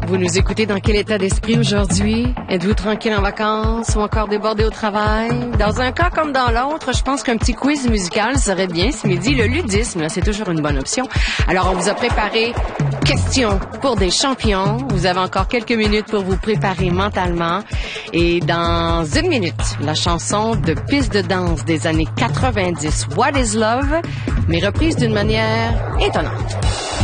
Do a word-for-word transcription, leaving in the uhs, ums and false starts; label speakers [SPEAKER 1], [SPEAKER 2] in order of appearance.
[SPEAKER 1] Vous nous écoutez dans quel état d'esprit aujourd'hui? Êtes-vous tranquille en vacances ou encore débordé au travail? Dans un cas comme dans l'autre, je pense qu'un petit quiz musical serait bien ce midi. Le ludisme, là, c'est toujours une bonne option. Alors, on vous a préparé questions pour des champions. Vous avez encore quelques minutes pour vous préparer mentalement. Et dans une minute, la chanson de piste de danse des années quatre-vingt-dix, What is Love, mais reprise d'une manière étonnante.